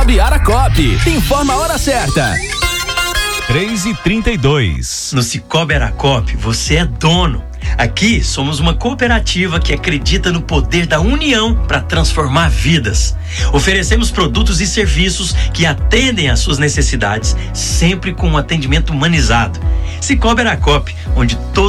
Cicobi Aracop. Informa a hora certa. 3h32. No Cicobi Aracop, você é dono. Aqui somos uma cooperativa que acredita no poder da união para transformar vidas. Oferecemos produtos e serviços que atendem às suas necessidades, sempre com um atendimento humanizado. Cicobi Aracop, onde todo